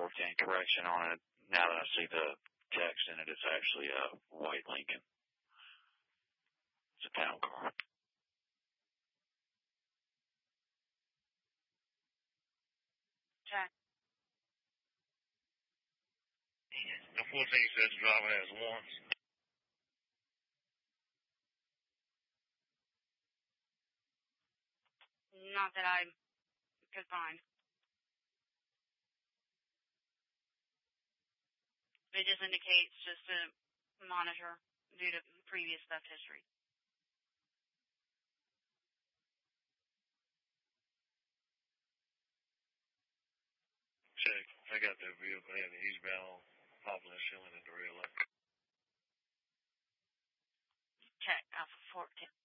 14. Correction on it. Now that I see the text in it, it's actually a white Lincoln. It's a town car. Check. The 14 says the driver has warrants. Not that I could find. It just indicates just to monitor due to previous theft history. Check. I got that vehicle heading eastbound, Poplar Shilling at the red light. Check. Alpha 14.